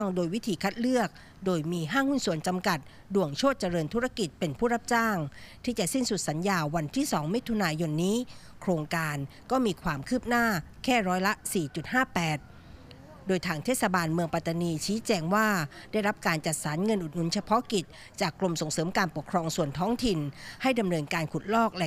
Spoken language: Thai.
โดยวิธีคัดเลือกโดยมีห้างหุ้นส่วนจำกัดด่วงโชติเจริญธุรกิจเป็นผู้รับจ้างที่จะสิ้นสุดสัญญาวันที่ 2 มิถุนายนนี้โครงการก็มีความคืบหน้าแค่ร้อยละ 4.58 โดยทางเทศบาลเมืองปัตตานีชี้แจงว่าได้รับการจัดสรรเงินอุดหนุนเฉพาะกิจจากกรมส่งเสริมการปกครองส่วนท้องถิ่นให้ดำเนินการขุดลอกแหล่ง